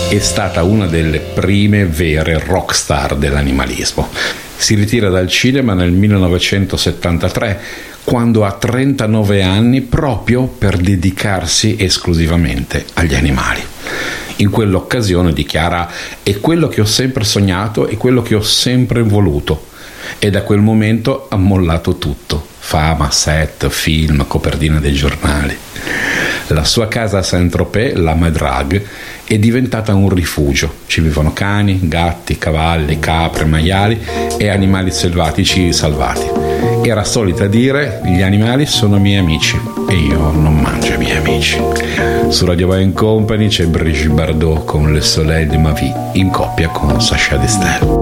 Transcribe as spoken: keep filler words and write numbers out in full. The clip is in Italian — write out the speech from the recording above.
È stata una delle prime vere rockstar dell'animalismo. Si ritira dal cinema nel millenovecentosettantatré, quando ha trentanove anni, proprio per dedicarsi esclusivamente agli animali. In quell'occasione dichiara: è quello che ho sempre sognato e quello che ho sempre voluto. E da quel momento ha mollato tutto: fama, set, film, copertina dei giornali. La sua casa a Saint-Tropez, la Medrague, è diventata un rifugio. Ci vivono cani, gatti, cavalli, capre, maiali e animali selvatici salvati. Era solita dire: gli animali sono miei amici e io non mangio i miei amici. Su Radio Wine Company c'è Brigitte Bardot con Le Soleil de ma vie, in coppia con Sacha Distel.